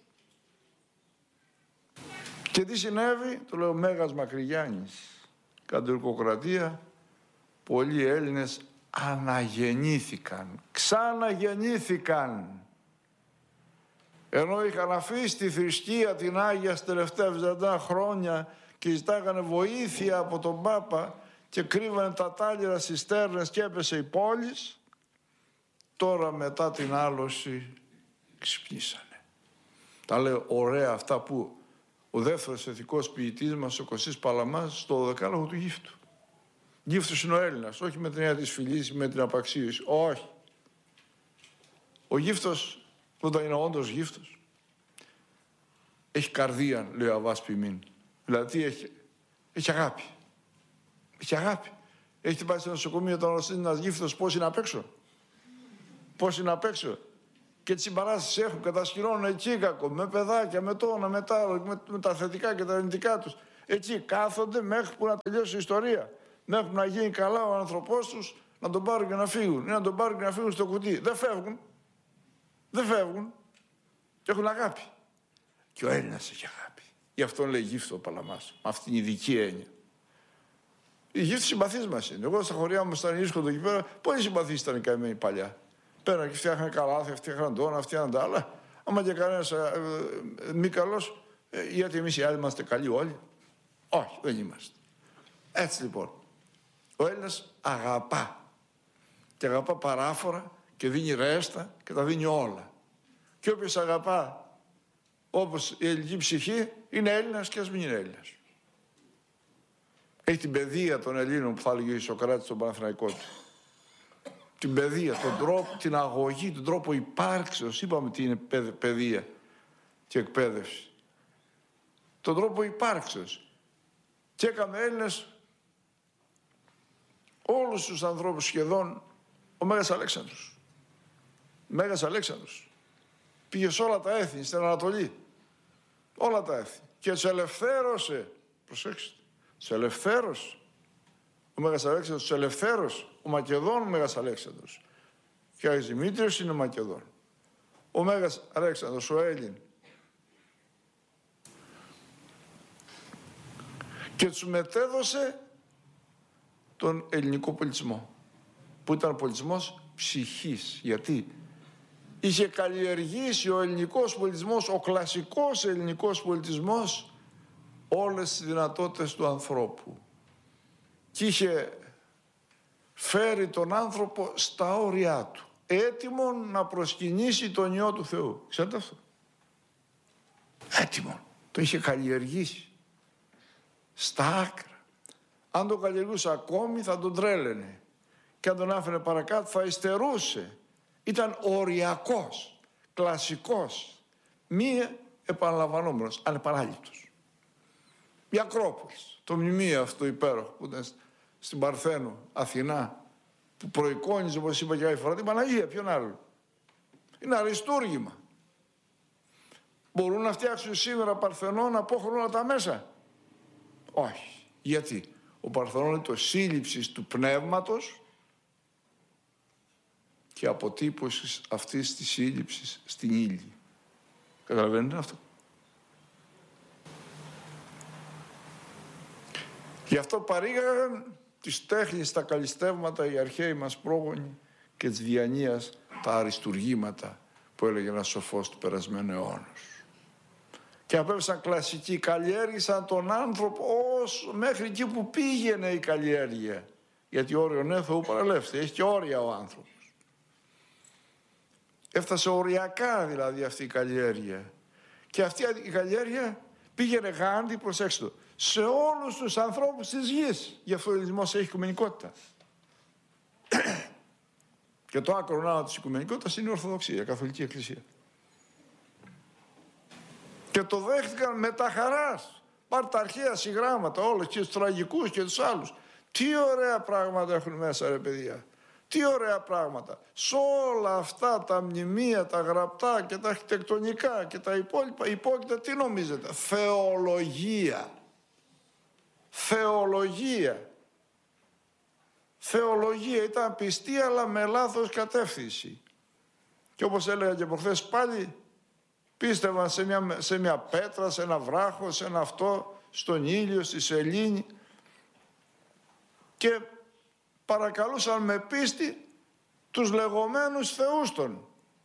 Και τι συνέβη? Το λέει ο Μέγας Μακρυγιάννης. Κατά την τουρκοκρατία πολλοί Έλληνες αναγεννήθηκαν, ξαναγεννήθηκαν. Ενώ είχαν αφήσει τη θρησκεία την Άγια στα τελευταία εβδομήντα χρόνια και ζητάγανε βοήθεια από τον Πάπα και κρύβανε τα τάλιρα στις στέρνες και έπεσε η πόλη, τώρα μετά την άλωση ξυπνήσανε. Τα λέω ωραία αυτά που ο δεύτερος ηθικός ποιητής μας, ο Κωστής Παλαμάς, στο δεκάλογο του Γύφτου. Γύφτος είναι ο Έλληνας, όχι με την έννοια της φυλής, με την απαξίωση. Όχι. Ο Γύφτος, όταν είναι όντως Γύφτος, έχει καρδία, λέει ο Αββάς Πιμίν. Δηλαδή έχει, έχει αγάπη. Έχει αγάπη. Έχετε πάει στο νοσοκομείο όταν είναι ένας Γύφτος, πώς είναι απ' έξω. Πώς είναι απ' έξω. Και τις συμπαράσεις έχουν, κατασκηνώνουν εκεί κακό, με παιδάκια, με το ένα, με τα, με, με τα θετικά και τα αρνητικά τους. Εκεί κάθονται μέχρι που να τελειώσει η ιστορία. Μέχρι που να γίνει καλά ο άνθρωπός τους, να τον πάρουν και να φύγουν. Ή να τον πάρουν και να φύγουν στο κουτί. Δεν φεύγουν. Δεν φεύγουν. Και έχουν αγάπη. Και ο Έλληνας έχει αγάπη. Γι' αυτό λέει γύφτο ο Παλαμάς. Με αυτήν την ειδική έννοια. Οι γύφτοι συμπαθείς μας είναι. Εγώ στα χωριά μου ήταν ρίσκοντο εκεί πέρα. Πολλοί συμπαθείς ήταν οι καημένοι παλιά. Πέραν και φτιάχνανε καλάθια, φτιάχνανε τόνα, φτιάχνανε τα άλλα. Άμα και κανένας ε, ε, μη καλός, ε, γιατί εμείς οι άλλοι είμαστε καλοί όλοι. Όχι, δεν είμαστε. Έτσι λοιπόν. Ο Έλληνας αγαπά. Και αγαπά παράφορα και δίνει ρέστα και τα δίνει όλα. Και όποιος αγαπά όπως η ελληνική ψυχή είναι Έλληνας και ας μην είναι Έλληνας. Έχει την παιδεία των Ελλήνων που θα έλεγε ο Σοκράτης στον Παναθηναϊκό του. Την παιδεία, τον τρόπο, την αγωγή, τον τρόπο υπάρξεως. Είπαμε τι είναι παιδεία και εκπαίδευση. Τον τρόπο υπάρξεως. Και έκαμε Έλληνες όλους τους ανθρώπους σχεδόν ο Μέγας Αλέξανδρος. Μέγας Αλέξανδρος. Πήγε σε όλα τα έθνη, στην Ανατολή. Όλα τα έθνη. Και τους ελευθέρωσε. Προσέξτε. Τους ελευθέρωσε. Ο Μέγας Αλέξανδρος τους ελευθέρωσε. Ο Μακεδόν ο Μέγας Αλέξανδρος. Και ο Δημήτριος είναι Μακεδόν. Ο Μέγας Αλέξανδρος, ο Έλλην. Και τους μετέδωσε τον ελληνικό πολιτισμό. Που ήταν πολιτισμός ψυχής. Γιατί είχε καλλιεργήσει ο ελληνικός πολιτισμός, ο κλασικός ελληνικός πολιτισμός, όλες τις δυνατότητες του ανθρώπου. Και είχε φέρει τον άνθρωπο στα όρια του, έτοιμον να προσκυνήσει τον Υιό του Θεού. Ξέρετε αυτό? Έτοιμον. Το είχε καλλιεργήσει. Στα άκρα. Αν τον καλλιεργούσε ακόμη θα τον τρέλαινε. Και αν τον άφηνε παρακάτω θα υστερούσε. Ήταν οριακός, κλασικός, μη επαναλαμβανόμενος, ανεπαράληπτος. Η Ακρόπολη, το μνημείο αυτό υπέροχο που ήταν στην Παρθένο, Αθηνά, που προεικόνιζε, όπως είπα και άλλη φορά, την Παναγία, ποιον άλλο. Είναι αριστούργημα. Μπορούν να φτιάξουν σήμερα Παρθενών από όλα τα μέσα? Όχι. Γιατί? Ο Παρθενών είναι το σύλληψης του πνεύματος και αποτύπωσης αυτής της σύλληψης στην ύλη. Καταλαβαίνετε αυτό? Γι' αυτό παρήγαγαν τις τέχνης στα καλλιστεύματα οι αρχαίοι μας πρόγονοι και της διανοίας τα αριστουργήματα που έλεγε ένας σοφός του περασμένου αιώνος. Και απέφτασαν κλασικοί, καλλιέργησαν τον άνθρωπο όσο μέχρι εκεί που πήγαινε η καλλιέργεια. Γιατί όριο ναι Θεού παραλεύστε, έχει και όρια ο άνθρωπος. Έφτασε οριακά δηλαδή αυτή η καλλιέργεια. Και αυτή η καλλιέργεια πήγαινε γάντι, προσέξτε το, σε όλους τους ανθρώπους της γης. Γι' αυτό ο ελληνισμός έχει οικουμενικότητα. Και το άκρο άνω της οικουμενικότητας είναι η Ορθοδοξία, η Καθολική Εκκλησία. Και το δέχτηκαν με τα χαράς. Πάρ' τα αρχαία συγγράμματα όλους και τους τραγικούς και τους άλλους. Τι ωραία πράγματα έχουν μέσα ρε παιδιά. Τι ωραία πράγματα. Σε όλα αυτά τα μνημεία, τα γραπτά και τα αρχιτεκτονικά και τα υπόλοιπα υπόκειται τι νομίζετε? Θεολογία. Θεολογία. Θεολογία. Ήταν πιστή αλλά με λάθος κατεύθυνση. Και όπως έλεγα και προχθές πάλι, πίστευαν σε μια, σε μια πέτρα, σε ένα βράχο, σε ένα αυτό, στον ήλιο, στη σελήνη και παρακαλούσαν με πίστη τους λεγόμενους θεούς των.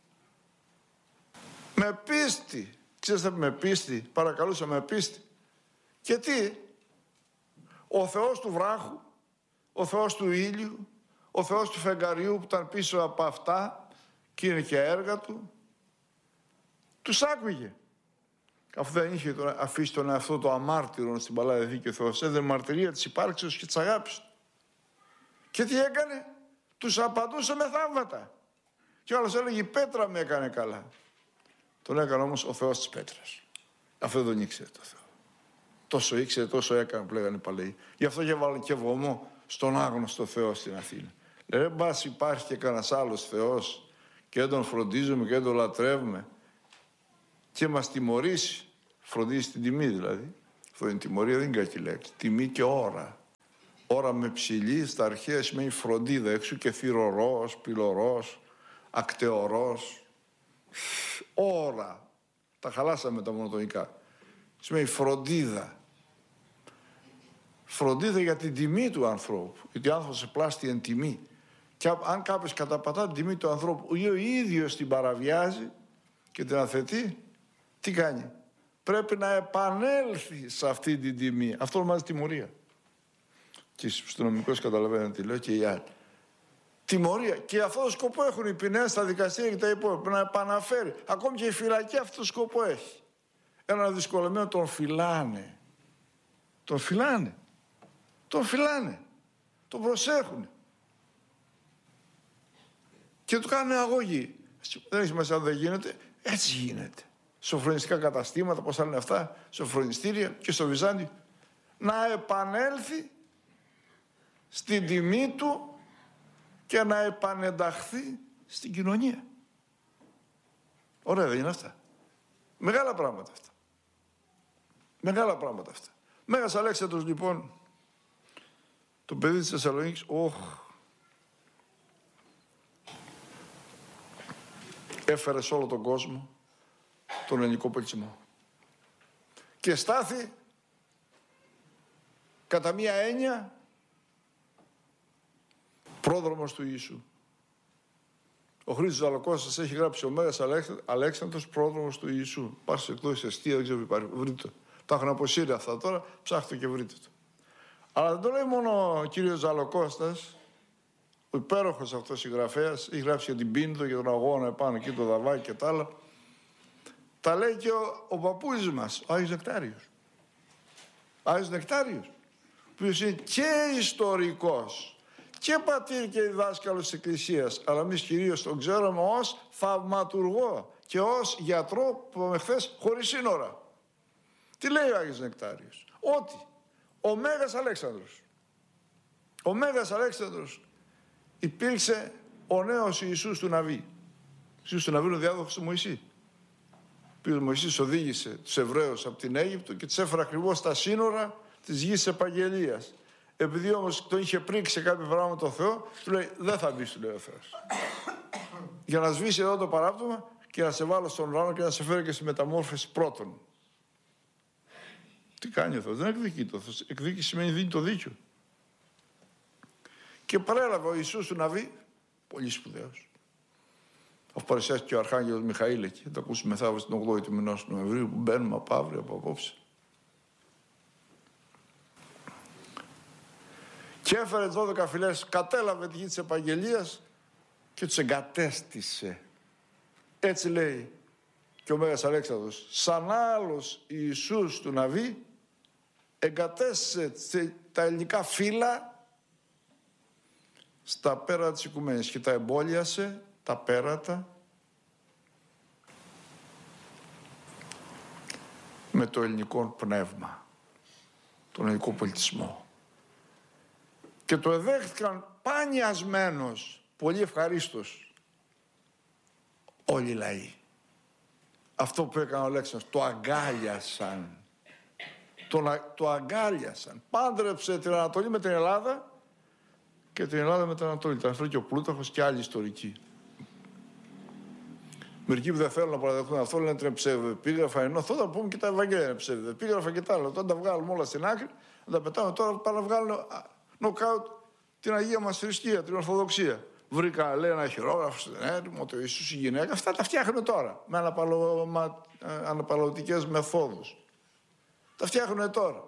Με πίστη. Ξέρετε με πίστη, παρακαλούσαν με πίστη. Και τι? Ο Θεός του βράχου, ο Θεός του ήλιου, ο Θεός του φεγγαριού που ήταν πίσω από αυτά και είναι και έργα του, τους άκουγε. Αφού δεν είχε τον, αφήσει τον εαυτό του αμάρτυρο στην Παλαιά Διαθήκη, ο Θεός έδινε μαρτυρία της υπάρξεως και της αγάπης του. Και τι έκανε? Τους απαντούσε με θαύματα. Και ο άλλος έλεγε η πέτρα με έκανε καλά. Τον έκανε όμως ο Θεός της πέτρας. Αυτό δεν τον ήξερε το Θεό. Τόσο ήξερε, τόσο έκανε που λέγανε οι παλαιοί. Γι' αυτό και βάλε και βωμό στον άγνωστο Θεό στην Αθήνα. Λέει, μπας υπάρχει και κανένας άλλος Θεός και δεν τον φροντίζουμε και δεν τον λατρεύουμε και μας τιμωρήσει, φροντίζει την τιμή δηλαδή, Αυτό είναι τιμωρία, δεν είναι κακή λέξη. Τιμή και ώρα. Ώρα με ψηλή, στα αρχαία σημαίνει φροντίδα. Έξω και θυρωρός, πυλωρός, ακτεωρός. Ώρα. Τα χαλάσαμε τα μονοτονικά. Σημαίνει φροντίδα. Φροντίδα για την τιμή του ανθρώπου. Γιατί ο άνθρωπος σε πλάστη εν τιμή. Και αν κάποιος καταπατά την τιμή του ανθρώπου ή ο ίδιος την παραβιάζει και την αθετεί, τι κάνει? Πρέπει να επανέλθει σε αυτή την τιμή. Αυτό ονομάζεται τιμωρία. Και οι αστυνομικοί καταλαβαίνουν τι λέω και οι άλλοι. Τιμωρία. Και αυτό το σκοπό έχουν οι ποινές, τα δικαστήρια και τα υπόλοιπα. Να επαναφέρει. Ακόμη και η φυλακή αυτό το σκοπό έχει. Ένα δυσκολεμένο τον φυλάνε. Τον φυλάνε. Τον φυλάνε. Τον προσέχουν. Και του κάνουν αγωγή. Δεν έχει σημασία αν δεν γίνεται. Έτσι γίνεται. Σοφρονιστικά καταστήματα, πώς θα λένε αυτά, σοφρονιστήρια και στο Βυζάντιο. Να επανέλθει στην τιμή του και να επανενταχθεί στην κοινωνία. Ωραία δεν είναι αυτά? Μεγάλα πράγματα αυτά. Μεγάλα πράγματα αυτά. Μέγας Αλέξανδρος λοιπόν, το παιδί της Θεσσαλονίκης, όχ, έφερε σε όλο τον κόσμο τον ελληνικό πολιτισμό. Και στάθη κατά μία έννοια πρόδρομος του Ιησού. Ο Χρήστος Ζαλοκώστας έχει γράψει ο Μέγας Αλέξανδρος πρόδρομος του Ιησού. Πάρε σε εκδόσεις αστεία, δεν ξέρω υπάρχει. Βρείτε το. Τα έχουν αποσύρει αυτά τώρα, ψάχτε και βρείτε το. Αλλά δεν το λέει μόνο ο κύριος Ζαλοκώστας, ο υπέροχος αυτός συγγραφέας, έχει γράψει για την Πίνδο, για τον αγώνα επάνω εκεί, το Δαβάκι και τα άλλα. Τα λέει και ο, ο παππούζης μας, ο Άγιος Νεκτάριος. Ο Άγιος Νεκτάριος, ο οποίος είναι και ιστορικός και πατήρ και διδάσκαλος της Εκκλησίας, αλλά εμείς κυρίως τον ξέρουμε ως θαυματουργό και ως γιατρό που είπαμε χθες χωρίς σύνορα. Τι λέει ο Άγιος Νεκτάριος? Ότι ο Μέγας Αλέξανδρος, ο Μέγας Αλέξανδρος υπήρξε ο νέος Ιησούς του Ναβί. Ο Ιησούς του Ναβί είναι ο διάδοχος του Μωυσή. Ο Μωυσής οδήγησε τους Εβραίους από την Αίγυπτο και τους έφερε ακριβώς στα σύνορα της γης της Επαγγελίας. Επειδή όμως τον είχε πρίξει κάποια πράγματα το Θεό, του λέει δεν θα μπεις, του λέει ο Θεός. Για να σβήσει εδώ το παράπτωμα και να σε βάλω στον ουρανό και να σε φέρω και στη μεταμόρφωση πρώτον. Τι κάνει ο Θεός? Δεν εκδικεί το Θεός. Εκδίκη σημαίνει δίνει το δίκιο. Και παρέλαβε ο Ιησούς του Ναβί, πολύ σπουδαίος. Αφού παρουσιάστηκε ο Αρχάγγελος Μιχαήλ εκεί, θα το ακούσουμε μεθαύριο στην ογδόη του μηνός Νοεμβρίου, που μπαίνουμε από αύριο, από απόψε. Και έφερε δώδεκα φυλές, κατέλαβε τη γη της Επαγγελίας και τους εγκατέστησε. Έτσι λέει και ο Μέγας Αλέξανδρος, σαν άλλος Ιησούς του Ναβί, εγκατέστησε τα ελληνικά φύλλα στα πέρατα της οικουμένης και τα εμπόλιασε, τα πέρατα, με το ελληνικό πνεύμα, τον ελληνικό πολιτισμό. Και το εδέχθηκαν πανιασμένος, πολύ ευχαρίστως, όλοι οι λαοί. Αυτό που έκανε ο Αλέξανδρος, το αγκάλιασαν. Το, το αγκάλιασαν. Πάντρεψε την Ανατολή με την Ελλάδα και την Ελλάδα με την Ανατολή. Τα έφερε και ο Πλούταρχος και άλλοι ιστορικοί. Μερικοί που δεν θέλουν να παραδεχτούν αυτό λένε ότι είναι ψευδεπίγραφα, ενώ θα τα πούμε και τα Ευαγγέλια είναι ψευδεπίγραφα και τα άλλα. Όταν τα βγάλουμε όλα στην άκρη, να τα πετάμε τώρα, πάνε να βγάλουν νοκάουτ την Αγία μας θρησκεία, την Ορθοδοξία. Βρήκα, λέει, ένα χειρόγραφο στην έρημο, το Ιησούς η γυναίκα. Αυτά τα φτιάχνουν τώρα με αναπαλωτικές μεθόδους. Τα φτιάχνουν τώρα.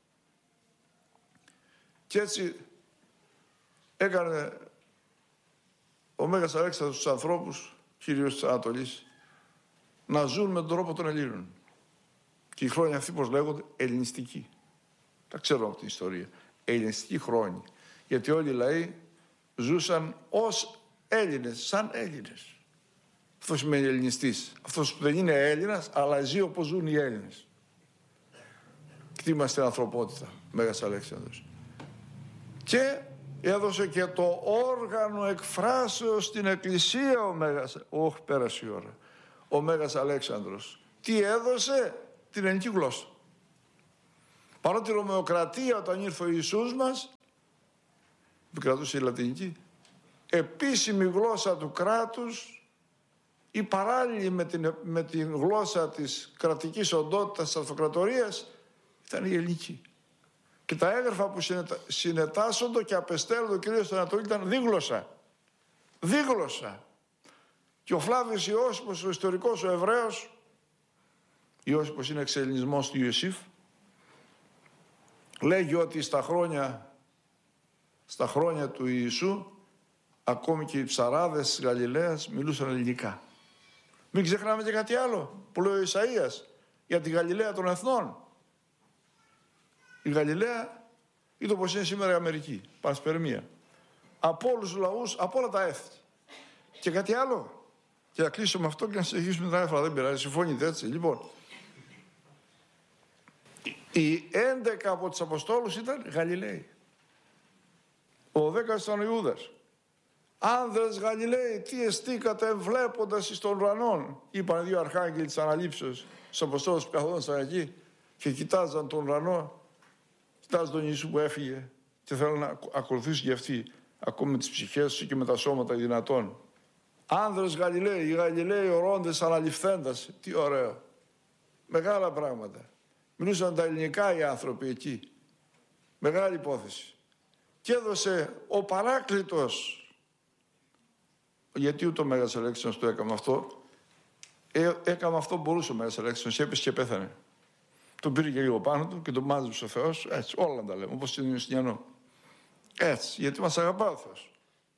Και έτσι έκανε ο Μέγας Αλέξανδρος τους ανθρώπους, κυρίως της Ανατολής, να ζουν με τον τρόπο των Ελλήνων. Και οι χρόνια αυτοί, πώς λέγονται, ελληνιστικοί. Τα ξέρω από την ιστορία. Ελληνιστικοί χρόνια. Γιατί όλοι οι λαοί ζούσαν ως Έλληνες, σαν Έλληνες. Αυτό σημαίνει ελληνιστής. Αυτός που δεν είναι Έλληνας, αλλά ζει όπως ζουν οι Έλληνες. Κτίμαστε ανθρωπότητα, Μέγας Αλέξανδρος. Και έδωσε και το όργανο εκφράσεως στην Εκκλησία ο Μέγας. Όχι, πέρασε η ώρα. Ο Μέγας Αλέξανδρος. Τι έδωσε? Την ελληνική γλώσσα. Παρότι η Ρωμαιοκρατία όταν ήρθε ο Ιησούς μας, επικρατούσε η λατινική, επίσημη γλώσσα του κράτους, ή παράλληλη με την, με την γλώσσα της κρατικής οντότητας της αυτοκρατορίας, ήταν η ελληνική. Και τα έγγραφα που συνετάσσονται και απεστέλλονται κυρίως στην Ανατολή ήταν δίγλωσσα. Δίγλωσσα. Και ο Φλάβιος Ιώσυπος, ο ιστορικός, ο Εβραίος, Ιώσυπος είναι εξελληνισμός του Ιωσήφ, λέγει ότι στα χρόνια, στα χρόνια του Ιησού ακόμη και οι ψαράδες της Γαλιλαίας μιλούσαν ελληνικά. Μην ξεχνάμε και κάτι άλλο που λέει ο Ισαΐας για τη Γαλιλαία των εθνών. Η Γαλιλαία είναι όπως είναι σήμερα η Αμερική, πανσπερμία. Από όλους τους λαούς, από όλα τα έθνη. Και κάτι άλλο. Και να κλείσω με αυτό και να συνεχίσουμε τα έφρα, δεν πειράζει, συμφωνείτε έτσι. Λοιπόν, οι έντεκα από τους Αποστόλους ήταν Γαλιλαίοι. Ο δέκατος ήταν ο Ιούδας. Άνδρες Γαλιλαίοι, τι εστίκατε βλέποντας εις των ουρανών, είπαν δύο αρχάγγελοι της Αναλήψεως στους Αποστόλους που καθόντουσαν εκεί και κοιτάζαν τον ουρανό, κοιτάζαν τον Ιησού που έφυγε και θέλουν να ακολουθήσουν και αυτοί, ακόμη με τις ψυχές τους και με τα σώματα δυνατών. Άνδρες Γαλιλαίοι, οι Γαλιλαίοι ορώντες αναληφθέντας, τι ωραίο. Μεγάλα πράγματα. Μιλούσαν τα ελληνικά οι άνθρωποι εκεί. Μεγάλη υπόθεση. Και έδωσε ο Παράκλητος, γιατί ούτε ο Μέγας Αλέξανδρος το έκαμε αυτό, ε, έκαμε αυτό που μπορούσε ο Μέγας Αλέξανδρος, έπεσε και πέθανε. Τον πήρε και λίγο πάνω του και τον μάζεψε ο Θεός, έτσι, όλα τα λέμε, όπως είναι ο Ιουστινιανό. Έτσι, γιατί μας αγαπά ο Θεός.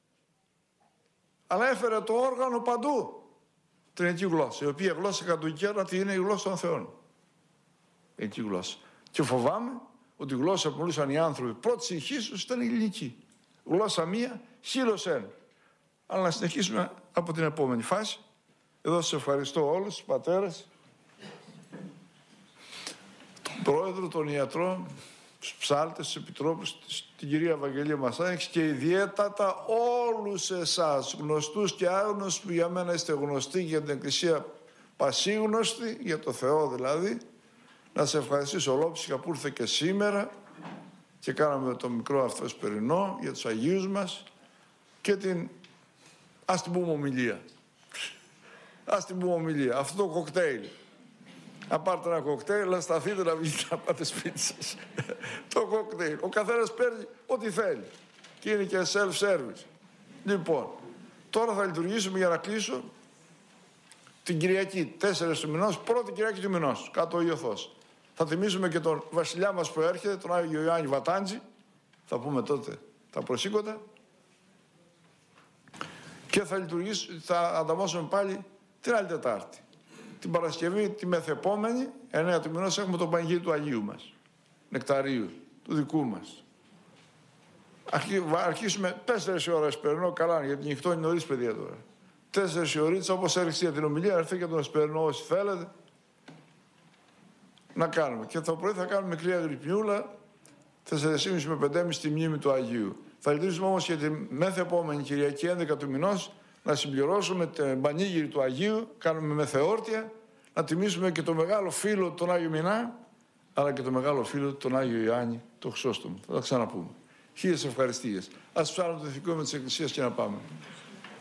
Αλλά έφερε το όργανο παντού, την ελληνική γλώσσα, η οποία γλώσσα κατά τον καιρό είναι η γλώσσα των Θεών. Ελληνική γλώσσα. Και φοβάμαι ότι η γλώσσα που μιλούσαν οι άνθρωποι πρώτη ηχής τους ήταν η ελληνική. Γλώσσα μία, χείλος ένα. Αλλά να συνεχίσουμε από την επόμενη φάση. Εδώ σας ευχαριστώ όλους τους πατέρες, τον πρόεδρο, τον ιατρό, τους ψάλτες, τους επιτρόπους, την κυρία Ευαγγελία Μασάκη και ιδιαίτερα όλους εσάς, γνωστούς και άγνωστους, που για μένα είστε γνωστοί για την Εκκλησία, πασίγνωστοι, για το Θεό δηλαδή. Να σε ευχαριστήσω ολόψυχα που ήρθε και σήμερα και κάναμε το μικρό αυτό εσπερινό για τους Αγίους μας και την, ας την πούμε ομιλία. Ας την πούμε ομιλία. Αυτό το κοκτέιλ. Αν πάρετε ένα κοκτέιλ, να σταθείτε να βγείτε να πάτε σπίτι σας. Το κοκτέιλ. Ο καθένας παίρνει ό,τι θέλει. Και είναι και self-service. Λοιπόν, τώρα θα λειτουργήσουμε για να κλείσω την Κυριακή, τέσσερις του μηνός, πρώτη Κυριακή του μηνός, κάτω ο Ιωθός. Θα τιμήσουμε και τον βασιλιά μας που έρχεται, τον Άγιο Ιωάννη Βατάντζη. Θα πούμε τότε τα προσήκοντα. Και θα λειτουργήσουμε, θα ανταμώσουμε πάλι την άλλη Τετάρτη. Την Παρασκευή, τη μεθεπόμενη, εννέα του μηνός, έχουμε τον Πανηγύρι του Αγίου μας. Νεκταρίου, του δικού μας. Αρχίσουμε τέσσερις ώρες περνώ, καλά, γιατί νυχτώνει νωρίς, παιδιά τώρα. Τέσσερις ώρες, όπως έριξε για την ομιλία, έρθει και τον εσπερινό όσοι θέλετε. Να κάνουμε. Και το πρωί θα κάνουμε μικρή αγρυπνιούλα, τέσσερις και μισή με πέντε και μισή στη μνήμη του Αγίου. Θα λειτουργήσουμε όμως και τη μεθεπόμενη Κυριακή έντεκα του μηνός να συμπληρώσουμε την πανήγυρη του Αγίου, κάνουμε μεθεόρτια, να τιμήσουμε και το μεγάλο φίλο τον Άγιο Μινά, αλλά και το μεγάλο φίλο τον Άγιο Ιωάννη, τον Χρυσόστομο. Θα τα ξαναπούμε. Χίλιες ευχαριστίες. Ας ψάρουμε το ηθικό με της Εκκλησίας και να πάμε.